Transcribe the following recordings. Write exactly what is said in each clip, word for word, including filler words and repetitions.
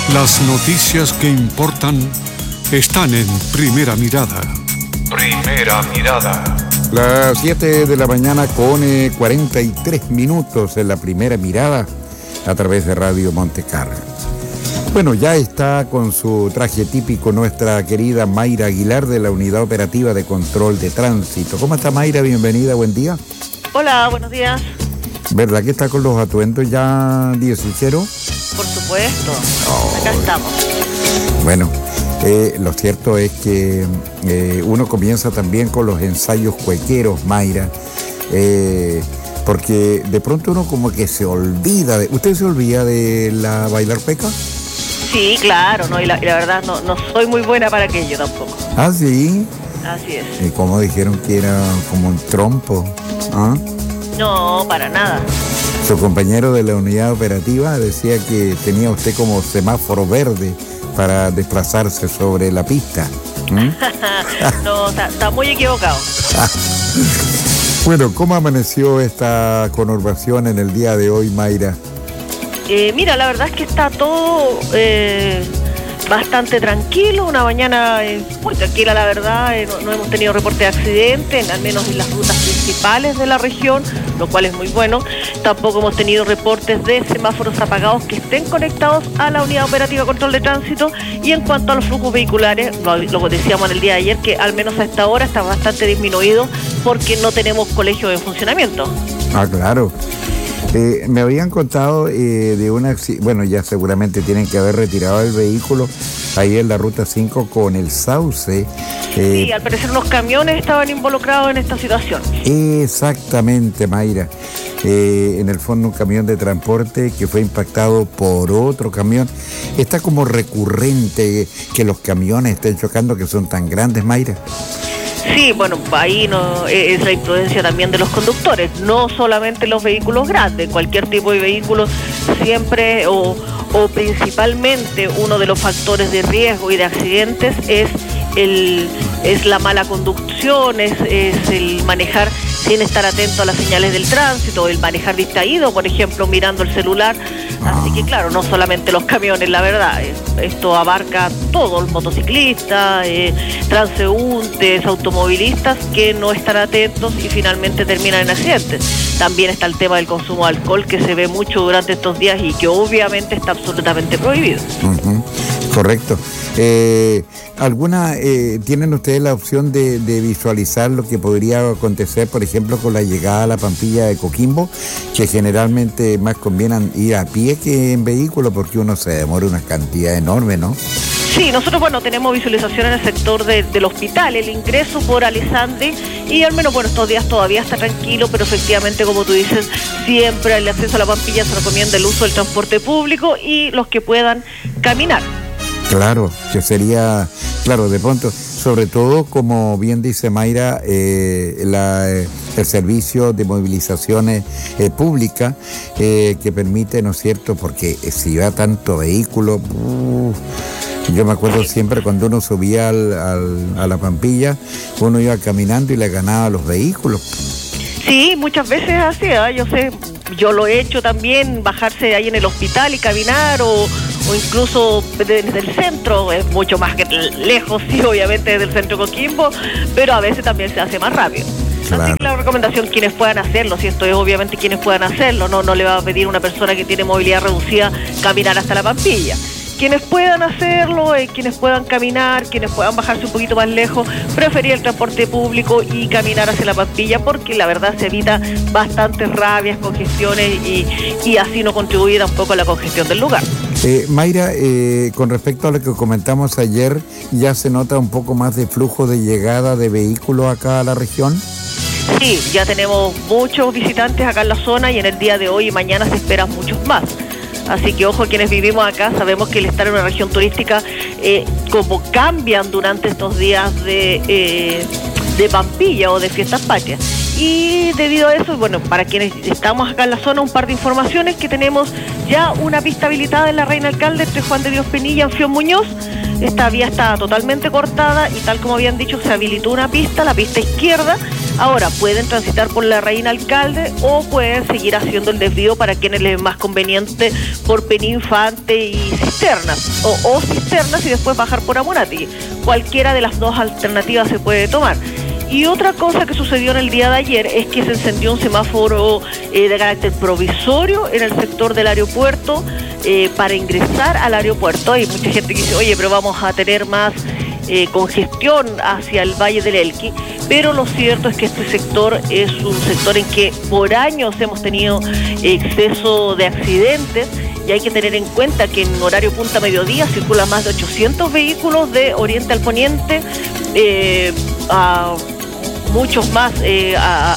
Las noticias que importan están en Primera Mirada. Primera Mirada. Las siete de la mañana con eh, cuarenta y tres minutos en la Primera Mirada a través de Radio Montecarlo. Bueno, ya está con su traje típico nuestra querida Mayra Aguilar de la Unidad Operativa de Control de Tránsito. ¿Cómo está, Mayra? Bienvenida, buen día. Hola, buenos días. ¿Verdad que está con los atuendos ya dieciocheros? Por supuesto, oh, acá estamos. Bueno, eh, lo cierto es que eh, uno comienza también con los ensayos cuequeros, Mayra, eh, porque de pronto uno como que se olvida. De, ¿Usted se olvida de la bailar cueca? Sí, claro, no, y la, y la verdad no, no soy muy buena para aquello tampoco. ¿Ah, sí? Así es. ¿Y cómo dijeron que era como un trompo? ¿Ah? No, para nada. Su compañero de la unidad operativa decía que tenía usted como semáforo verde para desplazarse sobre la pista. ¿Mm? No, está, está muy equivocado. Bueno, ¿cómo amaneció esta conurbación en el día de hoy, Mayra? Eh, mira, la verdad es que está todo eh, bastante tranquilo, una mañana eh, muy tranquila, la verdad, eh, no, no hemos tenido reporte de accidentes, al menos en las rutas principales de la región, lo cual es muy bueno. Tampoco hemos tenido reportes de semáforos apagados que estén conectados a la Unidad Operativa de Control de Tránsito. Y en cuanto a los flujos vehiculares, lo, lo decíamos en el día de ayer, que al menos a esta hora está bastante disminuido porque no tenemos colegio en funcionamiento. Ah, claro. Eh, me habían contado eh, de una... Bueno, ya seguramente tienen que haber retirado el vehículo ahí en la ruta cinco con el Sauce. Eh, sí, al parecer unos camiones estaban involucrados en esta situación. Exactamente, Mayra. Eh, en el fondo un camión de transporte que fue impactado por otro camión. Está como recurrente que los camiones estén chocando, que son tan grandes, Mayra. Sí, bueno, ahí no es la imprudencia también de los conductores, no solamente los vehículos grandes, cualquier tipo de vehículo siempre o, o principalmente uno de los factores de riesgo y de accidentes es el es la mala conducción, es, es el manejar sin estar atento a las señales del tránsito, el manejar distraído, por ejemplo, mirando el celular. Así que claro, no solamente los camiones, la verdad, esto abarca todo, el motociclista, eh, transeúntes, automovilistas que no están atentos y finalmente terminan en accidentes. También está el tema del consumo de alcohol, que se ve mucho durante estos días y que obviamente está absolutamente prohibido. Uh-huh. Correcto. Eh, ¿Alguna, eh, tienen ustedes la opción de, de visualizar lo que podría acontecer, por ejemplo, con la llegada a la Pampilla de Coquimbo, que generalmente más conviene ir a pie que en vehículo porque uno se demora una cantidad enorme, ¿no? Sí, nosotros, bueno, tenemos visualización en el sector de, del hospital, el ingreso por Alessandri, y al menos, bueno, estos días todavía está tranquilo, pero efectivamente, como tú dices, siempre el acceso a la Pampilla se recomienda el uso del transporte público y los que puedan caminar. Claro, que sería, claro, de pronto, sobre todo, como bien dice Mayra, eh, la, eh, el servicio de movilizaciones eh, públicas eh, que permite, ¿no es cierto?, porque si va tanto vehículo, uh, yo me acuerdo siempre cuando uno subía al, al, a la Pampilla, uno iba caminando y le ganaba a los vehículos. Sí, muchas veces así, ¿eh? Yo sé, yo lo he hecho también, bajarse ahí en el hospital y caminar, o, o incluso desde el centro, es mucho más que lejos, sí, obviamente desde el centro de Coquimbo, pero a veces también se hace más rápido. Claro. Así que la recomendación, quienes puedan hacerlo, si esto es obviamente quienes puedan hacerlo, no, no le va a pedir a una persona que tiene movilidad reducida caminar hasta la Pampilla. Quienes puedan hacerlo, eh, quienes puedan caminar, quienes puedan bajarse un poquito más lejos, preferir el transporte público y caminar hacia la Pampilla, porque la verdad se evita bastantes rabias, congestiones y, y así no contribuye tampoco a la congestión del lugar. Eh, Mayra, eh, con respecto a lo que comentamos ayer, ¿ya se nota un poco más de flujo de llegada de vehículos acá a la región? Sí, ya tenemos muchos visitantes acá en la zona y en el día de hoy y mañana se esperan muchos más. Así que ojo, quienes vivimos acá sabemos que el estar en una región turística, eh, como cambian durante estos días de, eh, de Pampilla o de fiestas patrias. Y debido a eso, bueno, para quienes estamos acá en la zona, un par de informaciones: que tenemos ya una pista habilitada en la Reina Alcalde entre Juan de Dios Penilla y Anfión Muñoz. Esta vía está totalmente cortada y, tal como habían dicho, se habilitó una pista, la pista izquierda, Ahora, pueden transitar por la Reina Alcalde o pueden seguir haciendo el desvío para quienes les es más conveniente por Peninfante y Cisternas, o, o Cisternas y después bajar por Amunátegui. Cualquiera de las dos alternativas se puede tomar. Y otra cosa que sucedió en el día de ayer es que se encendió un semáforo eh, de carácter provisorio en el sector del aeropuerto eh, para ingresar al aeropuerto. Hay mucha gente que dice, oye, pero vamos a tener más eh, congestión hacia el Valle del Elqui, pero lo cierto es que este sector es un sector en que por años hemos tenido exceso de accidentes y hay que tener en cuenta que en horario punta mediodía circulan más de ochocientos vehículos de oriente al poniente, eh, a muchos más eh, a,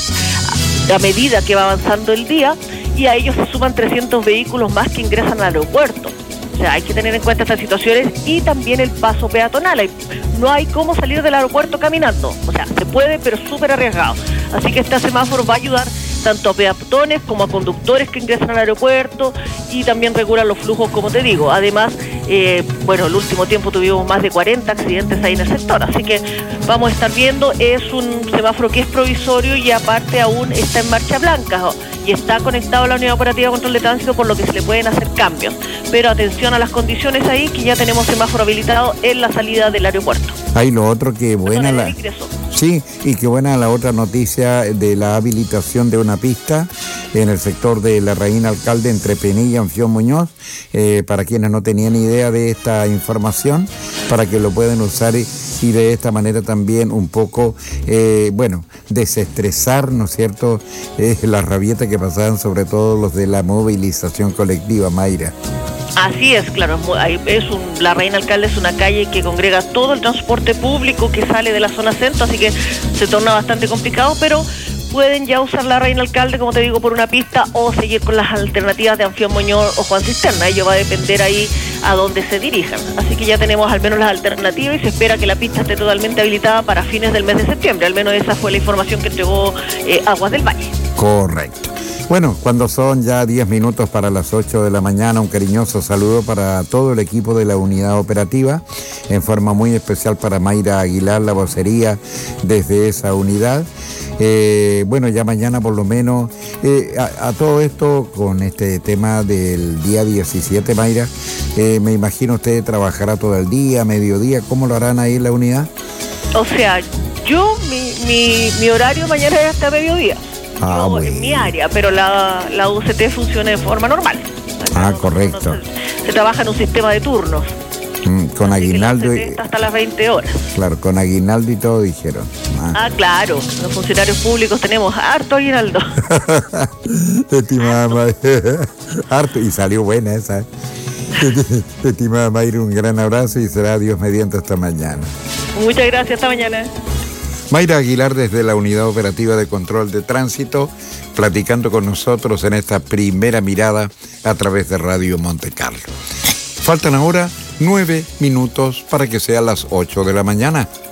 a, a medida que va avanzando el día, y a ellos se suman trescientos vehículos más que ingresan al aeropuerto. O sea, hay que tener en cuenta estas situaciones y también el paso peatonal. Hay, no hay cómo salir del aeropuerto caminando. O sea, se puede, pero súper arriesgado. Así que este semáforo va a ayudar tanto a peatones como a conductores que ingresan al aeropuerto y también regula los flujos, como te digo. Además, eh, bueno, el último tiempo tuvimos más de cuarenta accidentes ahí en el sector, así que vamos a estar viendo. Es un semáforo que es provisorio y aparte aún está en marcha blanca y está conectado a la Unidad Operativa de Control de Tránsito, por lo que se le pueden hacer cambios. Pero atención a las condiciones ahí, que ya tenemos semáforo habilitado en la salida del aeropuerto. Hay lo otro, que buena la... ingreso. Sí, y qué buena la otra noticia de la habilitación de una pista en el sector de la Reina Alcalde entre Penilla y Anfión Muñoz, eh, para quienes no tenían idea de esta información, para que lo puedan usar y, y de esta manera también un poco, eh, bueno, desestresar, ¿no es cierto?, eh, la rabieta que pasaban sobre todo los de la movilización colectiva, Mayra. Así es, claro, es un, la Reina Alcalde es una calle que congrega todo el transporte público que sale de la zona centro, así que se torna bastante complicado, pero pueden ya usar la Reina Alcalde, como te digo, por una pista o seguir con las alternativas de Anfión Muñoz o Juan Cisterna. Ello va a depender ahí a dónde se dirijan. Así que ya tenemos al menos las alternativas y se espera que la pista esté totalmente habilitada para fines del mes de septiembre. Al menos esa fue la información que entregó eh, Aguas del Valle. Correcto. Bueno, cuando son ya diez minutos para las ocho de la mañana, un cariñoso saludo para todo el equipo de la unidad operativa, en forma muy especial para Mayra Aguilar, la vocería desde esa unidad. Eh, bueno, ya mañana por lo menos, eh, a, a todo esto con este tema del día diecisiete, Mayra, eh, me imagino usted trabajará todo el día, mediodía, ¿cómo lo harán ahí en la unidad? O sea, yo, mi, mi, mi horario mañana es hasta mediodía. Ah, Yo, bueno. en mi área, pero la, la U C T funciona de forma normal. Ah, no, correcto. no se, se trabaja en un sistema de turnos. Mm, con Así aguinaldo que la U C T y... está hasta las veinte horas. Claro, con aguinaldo y todo dijeron. Ah, Ah, claro, los funcionarios públicos tenemos harto aguinaldo. Estimada Mayra, harto, y salió buena esa. Estimada Mayra, un gran abrazo y será Dios mediante hasta mañana. Muchas gracias, hasta mañana. Mayra Aguilar desde la Unidad Operativa de Control de Tránsito, platicando con nosotros en esta primera mirada a través de Radio Monte Carlo. Faltan ahora nueve minutos para que sean las ocho de la mañana.